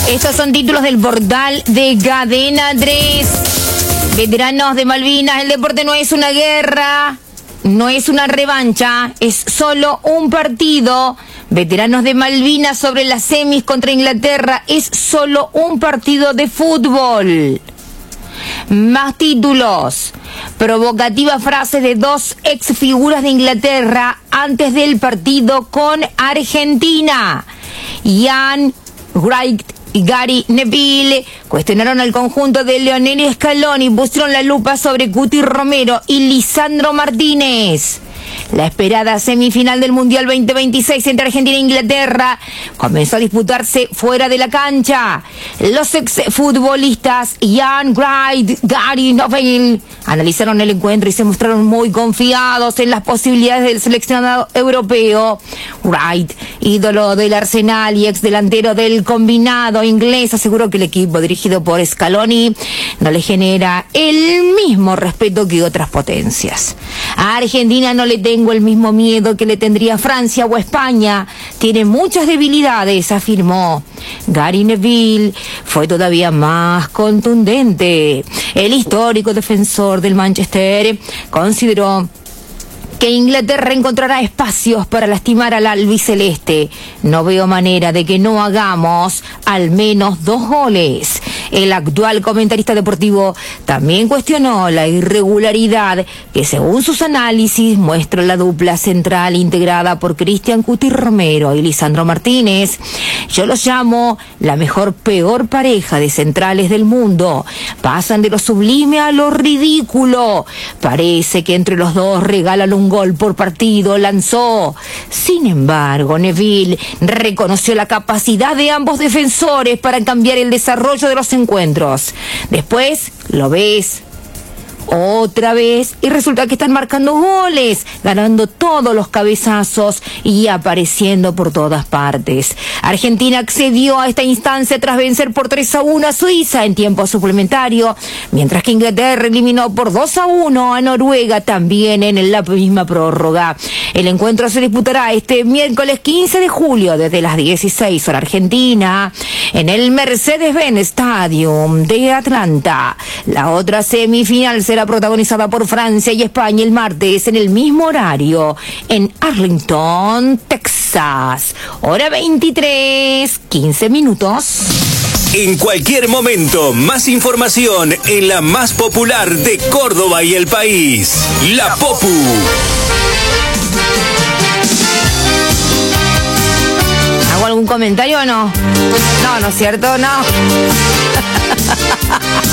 Estos son títulos del portal de Cadena 3. Veteranos de Malvinas, el deporte no es una guerra, no es una revancha, es solo un partido. Veteranos de Malvinas sobre las semis contra Inglaterra, es solo un partido de fútbol. Más títulos. Provocativas frases de dos ex figuras de Inglaterra antes del partido con Argentina. Ian Wright y Gary Neville cuestionaron al conjunto de Lionel Scaloni y pusieron la lupa sobre Cuti Romero y Lisandro Martínez. La esperada semifinal del Mundial 2026 entre Argentina e Inglaterra comenzó a disputarse fuera de la cancha. Los exfutbolistas Ian Wright y Gary Neville analizaron el encuentro y se mostraron muy confiados en las posibilidades del seleccionado europeo. Wright, ídolo del Arsenal y ex delantero del combinado inglés, aseguró que el equipo dirigido por Scaloni no le genera el mismo respeto que otras potencias. A Argentina no le tengo el mismo miedo que le tendría a Francia o a España. Tiene muchas debilidades, afirmó. Gary Neville fue todavía más contundente. El histórico defensor del Manchester consideró que Inglaterra encontrará espacios para lastimar al albiceleste. No veo manera de que no hagamos al menos 2 goles. El actual comentarista deportivo también cuestionó la irregularidad que, según sus análisis, muestra la dupla central integrada por Cristian Cuti Romero y Lisandro Martínez. Yo los llamo la peor pareja de centrales del mundo. Pasan de lo sublime a lo ridículo. Parece que entre los dos regalan un gol por partido, lanzó. Sin embargo, Neville reconoció la capacidad de ambos defensores para cambiar el desarrollo de los encuentros. Después lo ves otra vez y resulta que están marcando goles, ganando todos los cabezazos y apareciendo por todas partes. Argentina accedió a esta instancia tras vencer por 3-1 a Suiza en tiempo suplementario, mientras que Inglaterra eliminó por 2-1 a Noruega también en la misma prórroga. El encuentro se disputará este miércoles 15 de julio desde las 16 horas Argentina en el Mercedes-Benz Stadium de Atlanta. La otra semifinal será protagonizada por Francia y España el martes en el mismo horario en Arlington, Texas. Hora 23, 15 minutos. En cualquier momento, más información en la más popular de Córdoba y el país. La Popu. ¿Hago algún comentario o no? No, ¿no es cierto? No.